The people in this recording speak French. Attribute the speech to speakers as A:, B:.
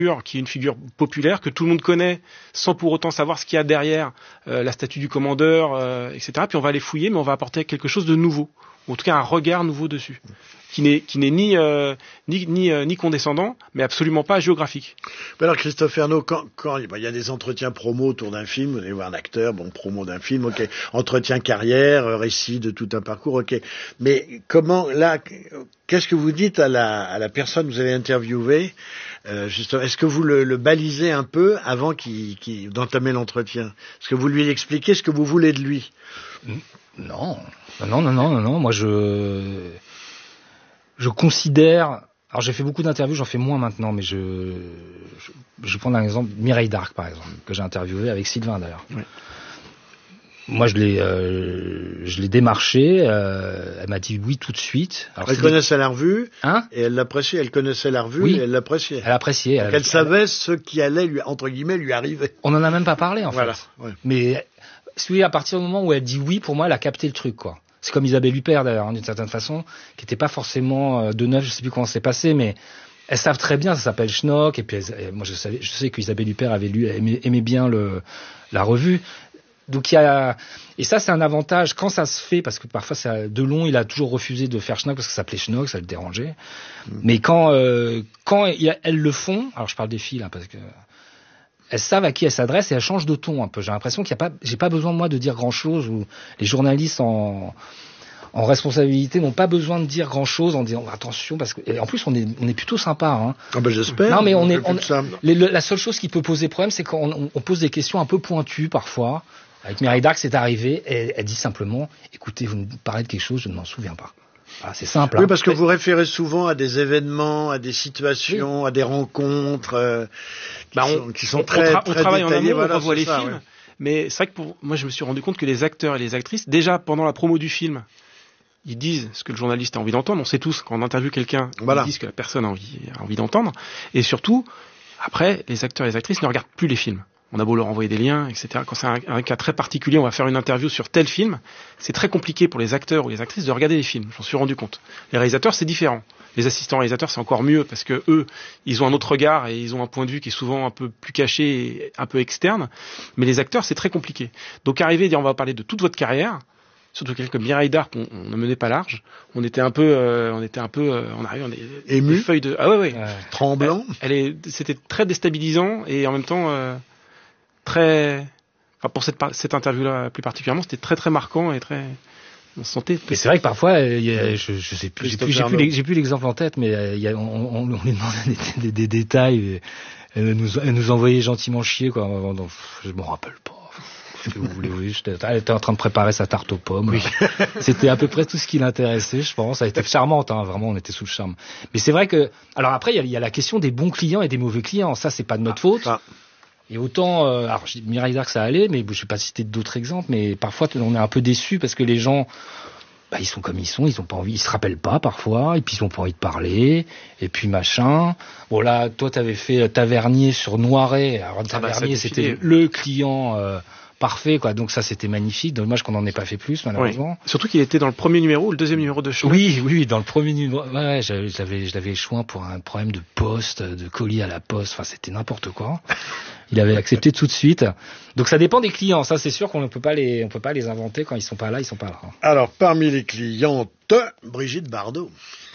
A: qui est une figure populaire que tout le monde connaît sans pour autant savoir ce qu'il y a derrière la statue du commandeur, etc. Puis on va aller fouiller, mais on va apporter quelque chose de nouveau, ou en tout cas un regard nouveau dessus, qui n'est ni condescendant, mais absolument pas géographique.
B: Alors Christophe Ernaud, quand il y a des entretiens promo autour d'un film, vous allez voir un acteur, promo d'un film, ok, entretien carrière, récit de tout un parcours, ok, mais qu'est-ce que vous dites à la personne que vous avez interviewée, justement, est-ce que vous le balisez un peu avant d'entamer l'entretien? Est-ce que vous lui expliquez ce que vous voulez de lui?
C: Non. Moi, je considère. Alors, j'ai fait beaucoup d'interviews, j'en fais moins maintenant, mais je vais prendre un exemple, Mireille Darc, par exemple, que j'ai interviewé avec Sylvain, d'ailleurs. Oui. Moi, je l'ai démarché, elle m'a dit oui tout de suite.
B: Alors, elle connaissait la revue,
C: hein,
B: et elle l'appréciait, elle connaissait la revue, oui, et elle l'appréciait.
C: Elle appréciait.
B: Elle savait ce qui allait entre guillemets, lui arriver.
C: On en a même pas parlé, en fait.
B: Ouais.
C: Mais, à partir du moment où elle dit oui, pour moi, elle a capté le truc, quoi. C'est comme Isabelle Huppert, d'ailleurs, hein, d'une certaine façon, qui était pas forcément de neuf, je sais plus comment c'est passé, mais elles savent très bien, ça s'appelle Schnock, et puis moi je sais qu'Isabelle Huppert avait aimait bien la revue. Donc et ça c'est un avantage quand ça se fait, parce que parfois Delon il a toujours refusé de faire Schnock parce que ça s'appelait Schnock, ça le dérangeait. Mais quand elles le font, alors je parle des filles là, parce que elles savent à qui elles s'adressent et elles changent de ton un peu. J'ai l'impression j'ai pas besoin de moi de dire grand chose, ou les journalistes en responsabilité n'ont pas besoin de dire grand chose en disant attention, parce que, et en plus on est plutôt sympa, hein.
B: Ah ben j'espère.
C: Non mais la seule chose qui peut poser problème, c'est quand on pose des questions un peu pointues parfois. Avec Mireille Darc, c'est arrivé, et elle dit simplement, écoutez, vous me parlez de quelque chose, je ne m'en souviens pas. Ah, c'est simple.
B: Oui, parce que vous référez souvent à des événements, à des situations, oui, à des rencontres qui sont très détaillées.
A: On travaille en amont, on revoit les films. Ouais. Mais c'est vrai que moi, je me suis rendu compte que les acteurs et les actrices, déjà pendant la promo du film, ils disent ce que le journaliste a envie d'entendre. On sait tous, quand on interviewe quelqu'un, ils disent ce que la personne a envie d'entendre. Et surtout, après, les acteurs et les actrices ne regardent plus les films. On a beau leur envoyer des liens, etc. Quand c'est un cas très particulier, on va faire une interview sur tel film, c'est très compliqué pour les acteurs ou les actrices de regarder les films. J'en suis rendu compte. Les réalisateurs, c'est différent. Les assistants réalisateurs, c'est encore mieux parce que eux, ils ont un autre regard et ils ont un point de vue qui est souvent un peu plus caché et un peu externe. Mais les acteurs, c'est très compliqué. Donc arriver et dire on va parler de toute votre carrière, surtout quelqu'un comme Mireille Darc, on ne menait pas large. On arrive, on est
B: ému,
A: des feuilles de, ouais.
B: Tremblant.
A: C'était très déstabilisant et en même temps pour cette interview-là plus particulièrement, c'était très très marquant et très. On se sentait.
C: Et c'est vrai que parfois, je sais plus, j'ai plus l'exemple en tête, mais on lui demandait des détails. Elle nous envoyait gentiment chier, quoi. Je m'en rappelle pas. Ce que vous voulez, elle était en train de préparer sa tarte aux pommes. Oui. C'était à peu près tout ce qui l'intéressait, je pense. Elle était charmante, hein, vraiment, on était sous le charme. Mais c'est vrai que, alors après, il y a la question des bons clients et des mauvais clients. Ça, c'est pas de notre faute. Et autant, alors Mireille Darc ça allait, mais je vais pas citer d'autres exemples, mais parfois on est un peu déçus parce que les gens, ils sont comme ils sont, ils ont pas envie, ils se rappellent pas parfois, et puis ils ont pas envie de parler, et puis machin. Bon là, toi t'avais fait Tavernier sur Noiret, alors Tavernier c'était le client parfait, quoi. Donc ça c'était magnifique. Dommage qu'on n'en ait pas fait plus, malheureusement.
A: Oui. Surtout qu'il était dans le premier numéro ou le deuxième numéro de Schnock.
C: Oui, dans le premier numéro. Ouais, je l'avais joint pour un problème de poste, de colis à la poste. Enfin, c'était n'importe quoi. Il avait accepté tout de suite. Donc ça dépend des clients. Ça, c'est sûr qu'on ne peut pas les inventer quand ils sont pas là, ils sont pas là.
B: Alors, parmi les clientes, Brigitte Bardot.